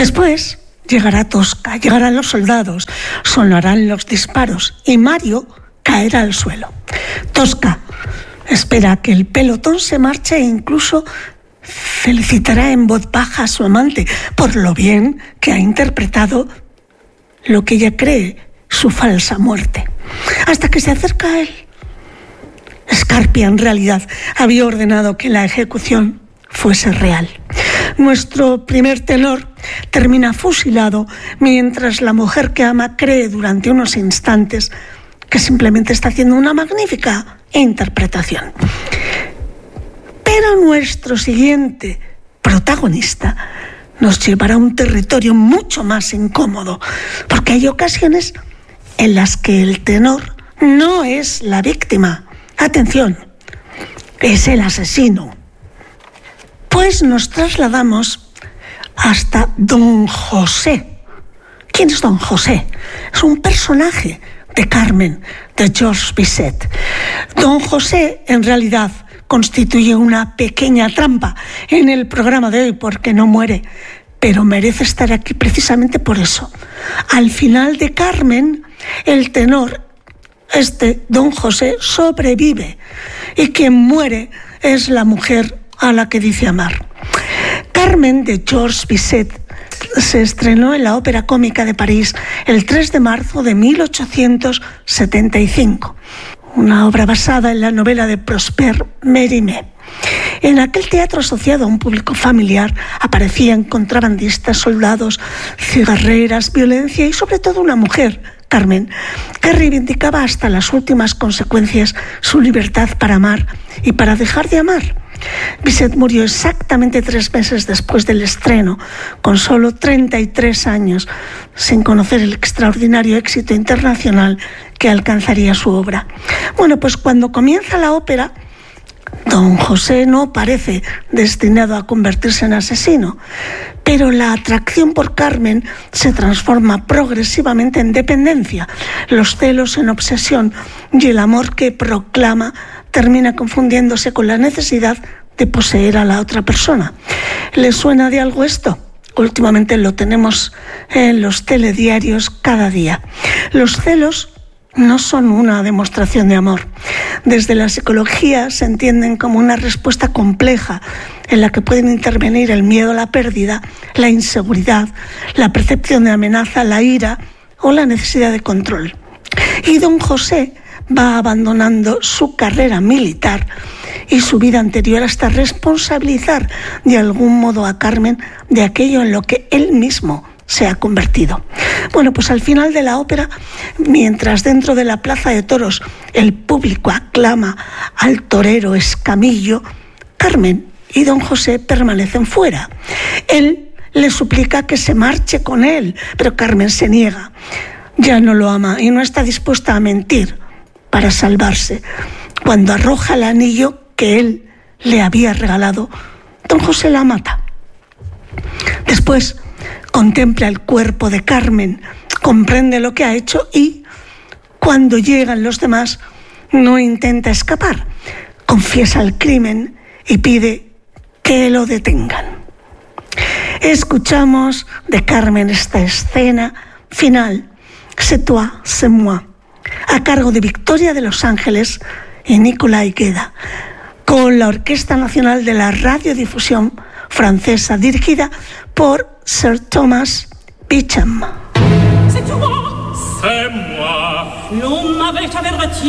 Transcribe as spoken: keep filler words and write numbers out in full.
Después llegará Tosca, llegarán los soldados, sonarán los disparos y Mario caerá al suelo. Tosca espera que el pelotón se marche e incluso felicitará en voz baja a su amante por lo bien que ha interpretado lo que ella cree su falsa muerte. Hasta que se acerca a él. Scarpia, en realidad, había ordenado que la ejecución fuese real. Nuestro primer tenor termina fusilado mientras la mujer que ama cree durante unos instantes que simplemente está haciendo una magnífica interpretación. Pero nuestro siguiente protagonista nos llevará a un territorio mucho más incómodo, porque hay ocasiones en las que el tenor no es la víctima. Atención, es el asesino. Pues nos trasladamos hasta Don José. ¿Quién es Don José? Es un personaje de Carmen, de Georges Bizet. Don José, en realidad, constituye una pequeña trampa en el programa de hoy porque no muere, pero merece estar aquí precisamente por eso. Al final de Carmen, el tenor, este Don José, sobrevive y quien muere es la mujer a la que dice amar. Carmen, de Georges Bizet, se estrenó en la Ópera Cómica de París el tres de marzo de mil ochocientos setenta y cinco, una obra basada en la novela de Prosper Mérimée. En aquel teatro asociado a un público familiar aparecían contrabandistas, soldados, cigarreras, violencia y sobre todo una mujer, Carmen, que reivindicaba hasta las últimas consecuencias su libertad para amar y para dejar de amar. Bizet murió exactamente tres meses después del estreno, con solo treinta y tres años, sin conocer el extraordinario éxito internacional que alcanzaría su obra. Bueno, pues cuando comienza la ópera, Don José no parece destinado a convertirse en asesino, pero la atracción por Carmen se transforma progresivamente en dependencia, los celos en obsesión y el amor que proclama termina confundiéndose con la necesidad de poseer a la otra persona. ¿Le suena de algo esto? Últimamente lo tenemos en los telediarios cada día. Los celos no son una demostración de amor. Desde la psicología se entienden como una respuesta compleja en la que pueden intervenir el miedo a la pérdida, la inseguridad, la percepción de amenaza, la ira o la necesidad de control. Y Don José va abandonando su carrera militar y su vida anterior hasta responsabilizar de algún modo a Carmen de aquello en lo que él mismo se ha convertido. Bueno, pues al final de la ópera, mientras dentro de la plaza de toros el público aclama al torero Escamillo, Carmen y Don José permanecen fuera. Él le suplica que se marche con él, pero Carmen se niega. Ya no lo ama y no está dispuesta a mentir para salvarse. Cuando arroja el anillo que él le había regalado, Don José la mata. Después contempla el cuerpo de Carmen, comprende lo que ha hecho y, cuando llegan los demás, no intenta escapar. Confiesa el crimen y pide que lo detengan. Escuchamos de Carmen esta escena final, C'est toi, c'est moi, a cargo de Victoria de Los Ángeles y Nicolai Gueda, con la Orquesta Nacional de la Radiodifusión Francesa, dirigida por Sir Thomas Beecham. C'est toi, c'est moi. L'on m'avait averti.